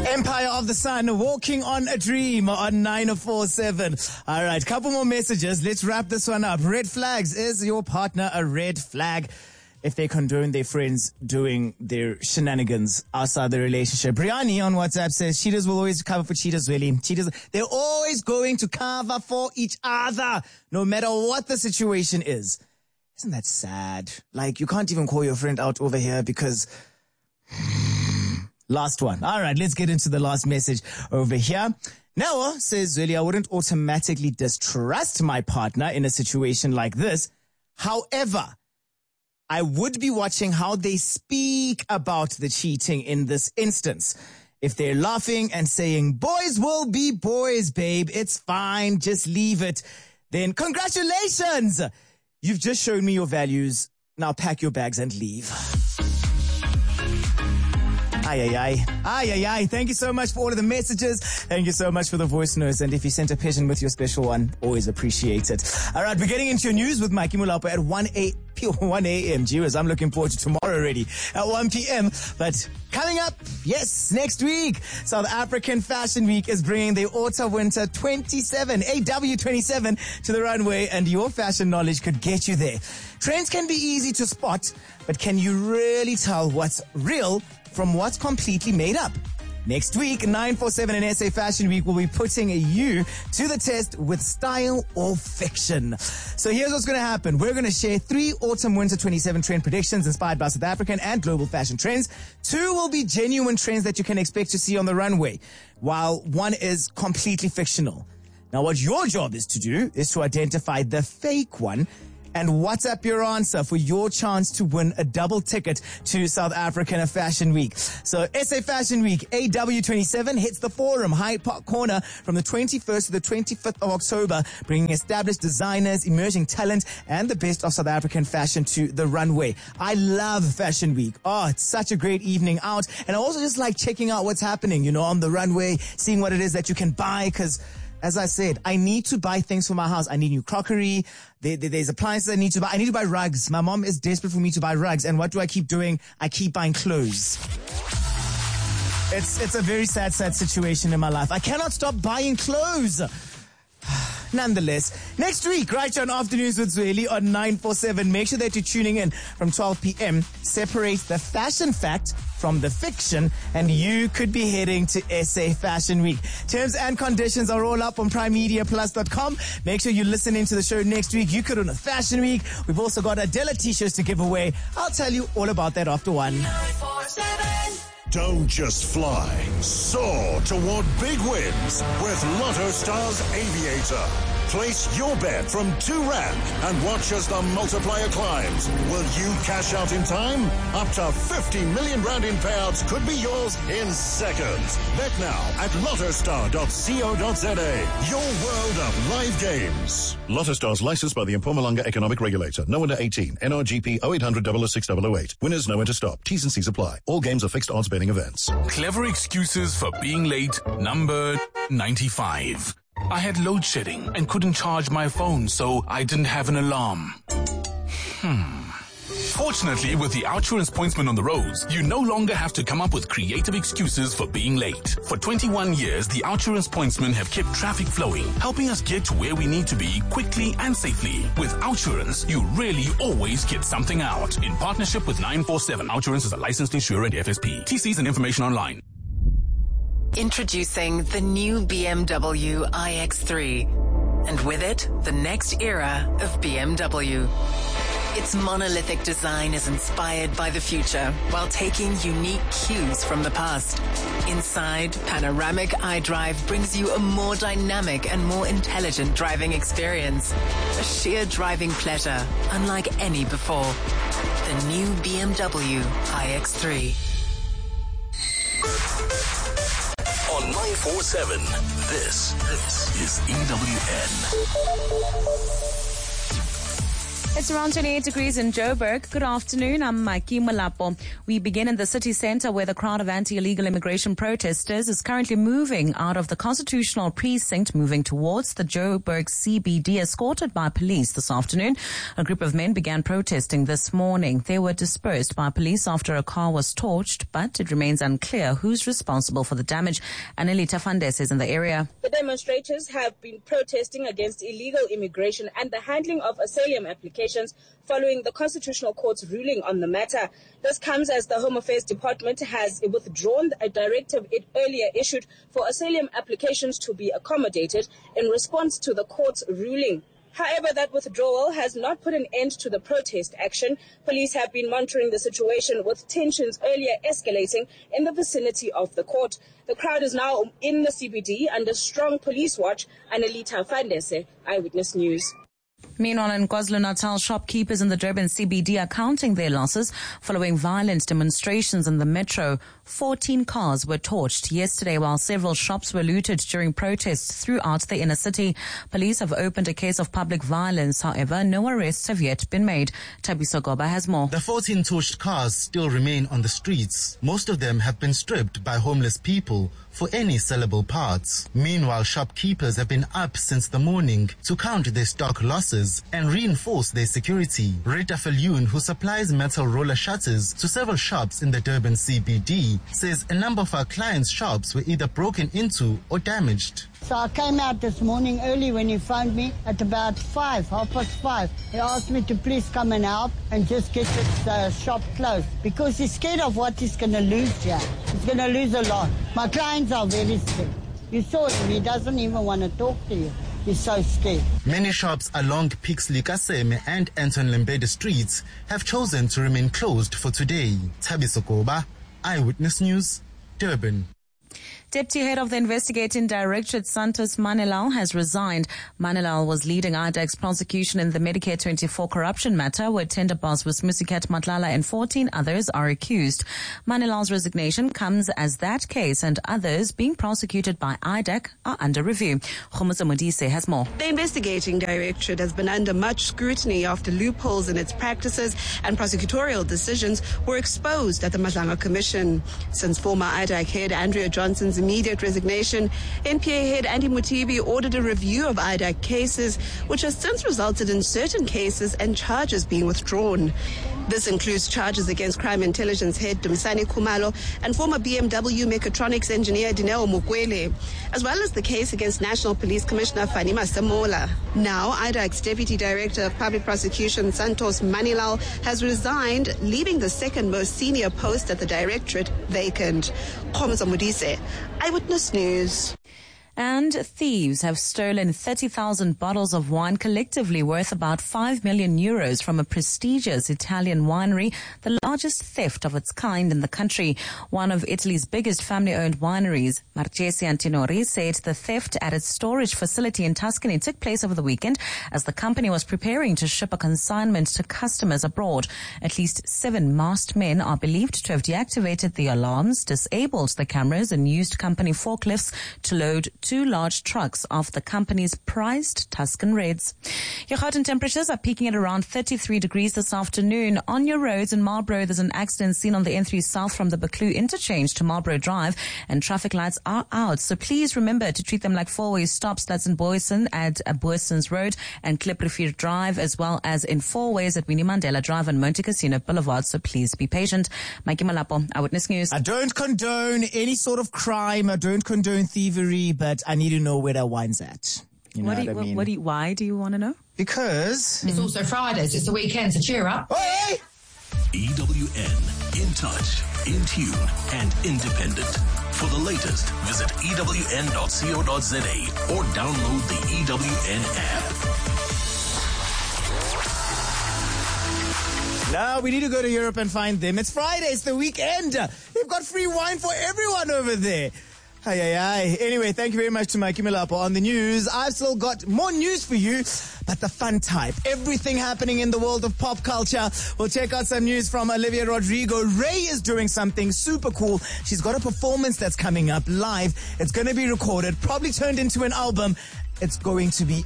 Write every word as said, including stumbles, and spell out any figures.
Empire of the Sun, Walking on a Dream on nine four seven. All right, couple more messages. Let's wrap this one up. Red flags. Is your partner a red flag if they condone their friends doing their shenanigans outside the relationship? Brianni on WhatsApp says, cheaters will always cover for cheaters, really. Cheaters, they're always going to cover for each other, no matter what the situation is. Isn't that sad? Like, you can't even call your friend out over here because... Last one. All right, let's get into the last message over here. Noah says, really, I wouldn't automatically distrust my partner in a situation like this. However, I would be watching how they speak about the cheating in this instance. If they're laughing and saying, boys will be boys, babe, it's fine, just leave it, then congratulations! You've just shown me your values. Now pack your bags and leave. Ay, ay, ay. Ay, ay, ay. Thank you so much for all of the messages. Thank you so much for the voice notes. And if you sent a pigeon with your special one, always appreciate it. All right, we're getting into your news with Mikey Mulapo at one a.m. Viewers, I'm looking forward to tomorrow already at one p.m. But coming up, yes, next week, South African Fashion Week is bringing the Autumn-Winter twenty-seven, A W twenty-seven, to the runway, and your fashion knowledge could get you there. Trends can be easy to spot, but can you really tell what's real from what's completely made up? Next week, nine four seven and S A Fashion Week will be putting you to the test with style or fiction. So here's what's going to happen. We're going to share three Autumn-Winter twenty-seven trend predictions inspired by South African and global fashion trends. Two will be genuine trends that you can expect to see on the runway, while one is completely fictional. Now, what your job is to do is to identify the fake one and WhatsApp your answer for your chance to win a double ticket to South African Fashion Week. So S A Fashion Week, A W twenty-seven, hits the Forum, Hyde Park Corner from the twenty-first to the twenty-fifth of October, bringing established designers, emerging talent, and the best of South African fashion to the runway. I love Fashion Week. Oh, it's such a great evening out. And I also just like checking out what's happening, you know, on the runway, seeing what it is that you can buy, because as I said, I need to buy things for my house. I need new crockery. There, there, there's appliances I need to buy. I need to buy rugs. My mom is desperate for me to buy rugs. And what do I keep doing? I keep buying clothes. It's, it's a very sad, sad situation in my life. I cannot stop buying clothes. Nonetheless, next week, right here on Afternoons with Zweli on nine four seven. Make sure that you're tuning in from twelve p.m. Separate the fashion fact from the fiction, and you could be heading to S A Fashion Week. Terms and conditions are all up on prime media plus dot com. Make sure you listen into the show next week. You could on a Fashion Week. We've also got Adela t-shirts to give away. I'll tell you all about that after one. nine four seven. Don't just fly. Soar toward big wins with Lotto Stars Aviator. Place your bet from two rand and watch as the multiplier climbs. Will you cash out in time? Up to fifty million rand in payouts could be yours in seconds. Bet now at lottostar dot co dot za. Your world of live games. Lotto Stars licensed by the Mpumalanga Economic Regulator. No under eighteen. N R G P oh eight hundred, oh oh six, oh oh eight. Winners know when to stop. T's and C's apply. All games are fixed odds betting events. Clever excuses for being late, number ninety-five. I had load shedding and couldn't charge my phone, so I didn't have an alarm. Hmm. Fortunately, with the Outsurance Pointsman on the roads, you no longer have to come up with creative excuses for being late. For twenty-one years, the Outsurance Pointsmen have kept traffic flowing, helping us get to where we need to be quickly and safely. With Outsurance, you really always get something out. In partnership with nine four seven, Outsurance is a licensed insurer at F S P. T Cs and information online. Introducing the new B M W i X three, and with it, the next era of B M W. Its monolithic design is inspired by the future while taking unique cues from the past. Inside, panoramic iDrive brings you a more dynamic and more intelligent driving experience. A sheer driving pleasure unlike any before. The new B M W i X three. On nine four seven, this, this is E W N. It's around twenty-eight degrees in Joburg. Good afternoon. I'm Mikey Malapo. We begin in the city centre where the crowd of anti-illegal immigration protesters is currently moving out of the constitutional precinct, moving towards the Joburg C B D, escorted by police this afternoon. A group of men began protesting this morning. They were dispersed by police after a car was torched, but it remains unclear who's responsible for the damage. Anelita Fandes is in the area. The demonstrators have been protesting against illegal immigration and the handling of asylum applications following the Constitutional Court's ruling on the matter. This comes as the Home Affairs Department has withdrawn a directive it earlier issued for asylum applications to be accommodated in response to the court's ruling. However, that withdrawal has not put an end to the protest action. Police have been monitoring the situation, with tensions earlier escalating in the vicinity of the court. The crowd is now in the C B D under strong police watch. Anelita Fandese, Eyewitness News. Meanwhile, in KwaZulu-Natal, shopkeepers in the Durban C B D are counting their losses following violent demonstrations in the metro. Fourteen cars were torched yesterday while several shops were looted during protests throughout the inner city. Police have opened a case of public violence. However, no arrests have yet been made. Tabiso Goba has more. The fourteen torched cars still remain on the streets. Most of them have been stripped by homeless people for any sellable parts. Meanwhile, shopkeepers have been up since the morning to count their stock losses and reinforce their security. Rita Falyun, who supplies metal roller shutters to several shops in the Durban C B D, says a number of our clients' shops were either broken into or damaged. So I came out this morning early when he phoned me at about five, half past five. He asked me to please come and help and just get this uh, shop closed because he's scared of what he's going to lose here. He's going to lose a lot. My clients are very scared. You saw him, he doesn't even want to talk to you. He's so scared. Many shops along Pixley Kaseme and Anton Lembede streets have chosen to remain closed for today. Tabiso Goba, Eyewitness News, Durban. Deputy Head of the Investigating Directorate, Santos Manilal, has resigned. Manilal was leading I D A C's prosecution in the Medicare twenty-four corruption matter, where tender boss Wismusikat Matlala and fourteen others are accused. Manilal's resignation comes as that case and others being prosecuted by I D A C are under review. Khumusa Modise has more. The Investigating Directorate has been under much scrutiny after loopholes in its practices and prosecutorial decisions were exposed at the Madlanga Commission. Since former I D A C head Andrea Johnson's immediate resignation, N P A head Andy Mutibi ordered a review of I D A C cases, which has since resulted in certain cases and charges being withdrawn. This includes charges against Crime Intelligence head Dumsani Khumalo and former B M W mechatronics engineer Dineo Mukwele, as well as the case against National Police Commissioner Fanima Samola. Now, I D A C's Deputy Director of Public Prosecution Santos Manilal has resigned, leaving the second most senior post at the Directorate vacant. Khumusa Modise, Eyewitness News. And thieves have stolen thirty thousand bottles of wine, collectively worth about five million euros, from a prestigious Italian winery, the largest theft of its kind in the country. One of Italy's biggest family-owned wineries, Marchesi Antinori, said the theft at its storage facility in Tuscany took place over the weekend as the company was preparing to ship a consignment to customers abroad. At least seven masked men are believed to have deactivated the alarms, disabled the cameras, and used company forklifts to load two large trucks of the company's prized Tuscan Reds. Your Gauteng temperatures are peaking at around thirty-three degrees this afternoon. On your roads in Marlborough, there's an accident seen on the N three South from the Buccleuch interchange to Marlborough Drive, and traffic lights are out. So please remember to treat them like four-way stops. That's in Boyson at Boyson's Road and Kliprivier Drive, as well as in four ways at Winnie Mandela Drive and Monte Casino Boulevard. So please be patient. Mikey Malapo, Eyewitness News. I don't condone any sort of crime. I don't condone thievery, but I need to know where that wine's at. You know what, do you, what I mean? What do you, why do you want to know? Because it's also Fridays. It's the weekend, so cheer up. Hey! E W N, in touch, in tune, and independent. For the latest, visit E W N dot co dot za or download the E W N app. Now we need to go to Europe and find them. It's Friday. It's the weekend. They've got free wine for everyone over there. Hi, hi, hi. Anyway, thank you very much to Mikey Malapo on the news. I've still got more news for you, but the fun type. Everything happening in the world of pop culture. We'll check out some news from Olivia Rodrigo. Ray is doing something super cool. She's got a performance that's coming up live. It's going to be recorded, probably turned into an album. It's going to be